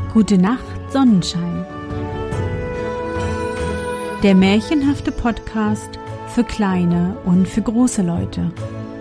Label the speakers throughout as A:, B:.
A: Gute Nacht, Sonnenschein. Der märchenhafte Podcast für kleine und für große Leute.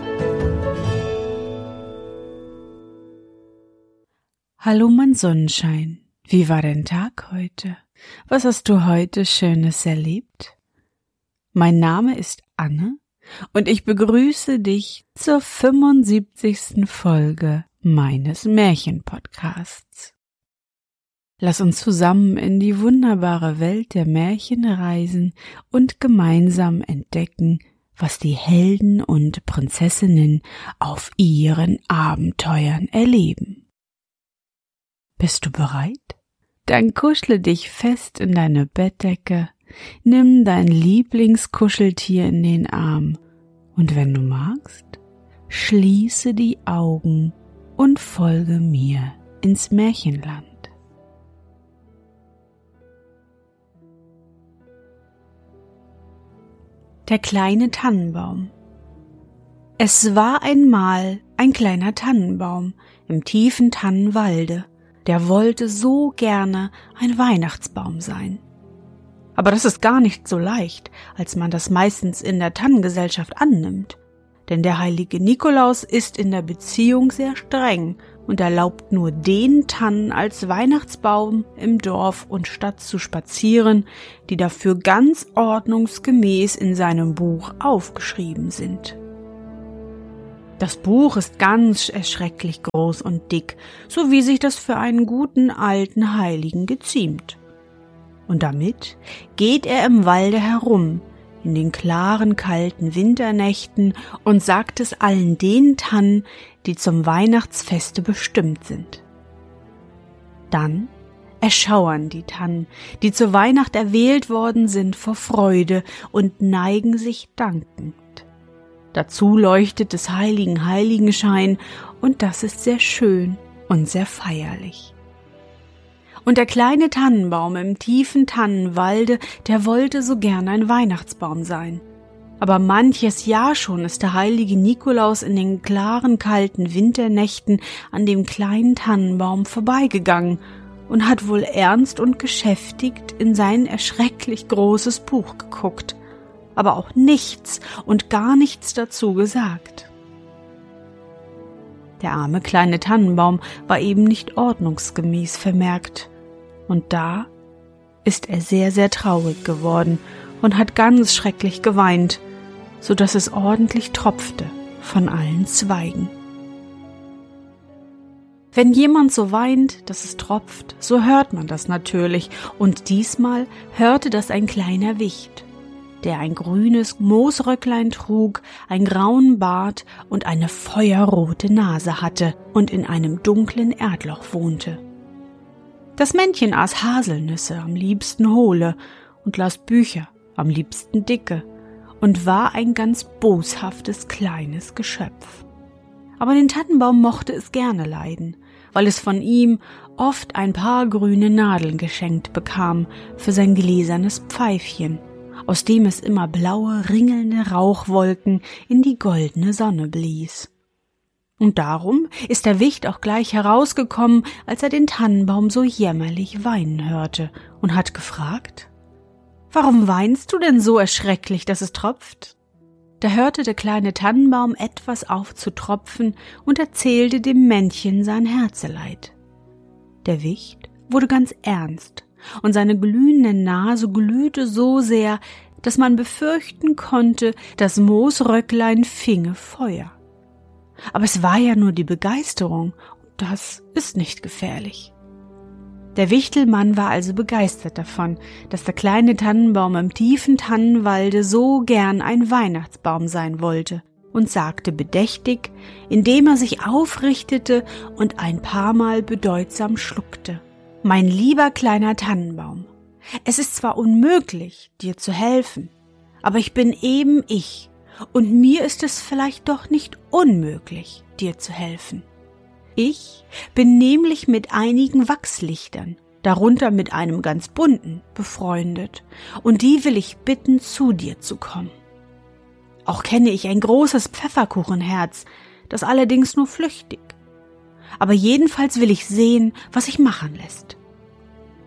A: Hallo mein Sonnenschein, wie war dein Tag heute? Was hast du heute Schönes erlebt? Mein Name ist Anne und ich begrüße dich zur 75. Folge meines Märchenpodcasts. Lass uns zusammen in die wunderbare Welt der Märchen reisen und gemeinsam entdecken, was die Helden und Prinzessinnen auf ihren Abenteuern erleben. Bist du bereit? Dann kuschle dich fest in deine Bettdecke, nimm dein Lieblingskuscheltier in den Arm und wenn du magst, schließe die Augen und folge mir ins Märchenland. Der kleine Tannenbaum. Es war einmal ein kleiner Tannenbaum im tiefen Tannenwalde, der wollte so gerne ein Weihnachtsbaum sein. Aber das ist gar nicht so leicht, als man das meistens in der Tannengesellschaft annimmt, denn der heilige Nikolaus ist in der Beziehung sehr streng und erlaubt nur den Tannen als Weihnachtsbaum im Dorf und Stadt zu spazieren, die dafür ganz ordnungsgemäß in seinem Buch aufgeschrieben sind. Das Buch ist ganz erschrecklich groß und dick, so wie sich das für einen guten alten Heiligen geziemt. Und damit geht er im Walde herum, in den klaren, kalten Winternächten und sagt es allen den Tannen, die zum Weihnachtsfeste bestimmt sind. Dann erschauern die Tannen, die zur Weihnacht erwählt worden sind, vor Freude und neigen sich dankend. Dazu leuchtet des heiligen Heiligenschein und das ist sehr schön und sehr feierlich. Und der kleine Tannenbaum im tiefen Tannenwalde, der wollte so gern ein Weihnachtsbaum sein. Aber manches Jahr schon ist der heilige Nikolaus in den klaren, kalten Winternächten an dem kleinen Tannenbaum vorbeigegangen und hat wohl ernst und geschäftigt in sein erschrecklich großes Buch geguckt, aber auch nichts und gar nichts dazu gesagt. Der arme kleine Tannenbaum war eben nicht ordnungsgemäß vermerkt. Und da ist er sehr, sehr traurig geworden und hat ganz schrecklich geweint, so dass es ordentlich tropfte von allen Zweigen. Wenn jemand so weint, dass es tropft, so hört man das natürlich. Und diesmal hörte das ein kleiner Wicht, der ein grünes Moosröcklein trug, einen grauen Bart und eine feuerrote Nase hatte und in einem dunklen Erdloch wohnte. Das Männchen aß Haselnüsse, am liebsten hohle, und las Bücher, am liebsten dicke, und war ein ganz boshaftes kleines Geschöpf. Aber den Tannenbaum mochte es gerne leiden, weil es von ihm oft ein paar grüne Nadeln geschenkt bekam für sein gläsernes Pfeifchen, aus dem es immer blaue, ringelnde Rauchwolken in die goldene Sonne blies. Und darum ist der Wicht auch gleich herausgekommen, als er den Tannenbaum so jämmerlich weinen hörte, und hat gefragt: »Warum weinst du denn so erschrecklich, dass es tropft?« Da hörte der kleine Tannenbaum etwas auf zu tropfen und erzählte dem Männchen sein Herzeleid. Der Wicht wurde ganz ernst, und seine glühende Nase glühte so sehr, dass man befürchten konnte, das Moosröcklein finge Feuer. Aber es war ja nur die Begeisterung, und das ist nicht gefährlich. Der Wichtelmann war also begeistert davon, dass der kleine Tannenbaum im tiefen Tannenwalde so gern ein Weihnachtsbaum sein wollte, und sagte bedächtig, indem er sich aufrichtete und ein paar Mal bedeutsam schluckte: »Mein lieber kleiner Tannenbaum, es ist zwar unmöglich, dir zu helfen, aber ich bin eben ich, und mir ist es vielleicht doch nicht unmöglich, dir zu helfen. Ich bin nämlich mit einigen Wachslichtern, darunter mit einem ganz bunten, befreundet, und die will ich bitten, zu dir zu kommen. Auch kenne ich ein großes Pfefferkuchenherz, das allerdings nur flüchtig. Aber jedenfalls will ich sehen, was sich machen lässt.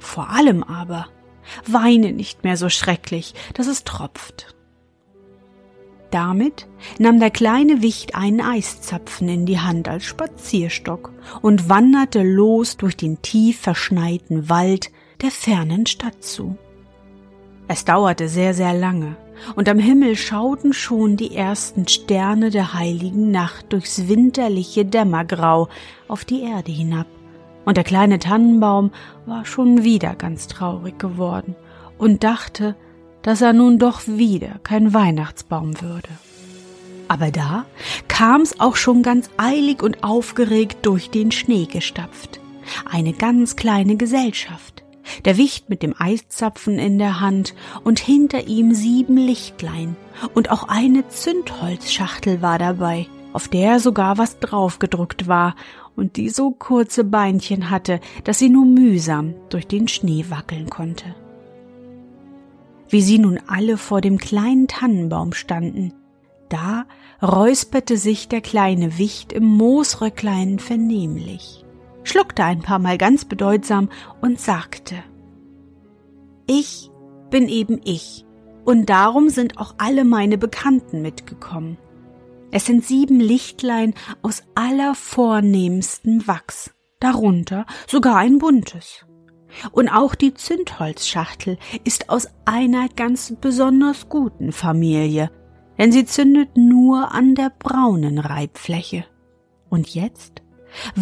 A: Vor allem aber, weine nicht mehr so schrecklich, dass es tropft. Damit nahm der kleine Wicht einen Eiszapfen in die Hand als Spazierstock und wanderte los durch den tief verschneiten Wald der fernen Stadt zu. Es dauerte sehr, sehr lange, und am Himmel schauten schon die ersten Sterne der heiligen Nacht durchs winterliche Dämmergrau auf die Erde hinab, und der kleine Tannenbaum war schon wieder ganz traurig geworden und dachte, dass er nun doch wieder kein Weihnachtsbaum würde. Aber da kam's auch schon ganz eilig und aufgeregt durch den Schnee gestapft. Eine ganz kleine Gesellschaft. Der Wicht mit dem Eiszapfen in der Hand und hinter ihm 7 Lichtlein und auch eine Zündholzschachtel war dabei, auf der sogar was draufgedruckt war und die so kurze Beinchen hatte, dass sie nur mühsam durch den Schnee wackeln konnte. Wie sie nun alle vor dem kleinen Tannenbaum standen, da räusperte sich der kleine Wicht im Moosröcklein vernehmlich, schluckte ein paar Mal ganz bedeutsam und sagte: »Ich bin eben ich, und darum sind auch alle meine Bekannten mitgekommen. Es sind 7 Lichtlein aus allervornehmstem Wachs, darunter sogar ein buntes. Und auch die Zündholzschachtel ist aus einer ganz besonders guten Familie, denn sie zündet nur an der braunen Reibfläche. Und jetzt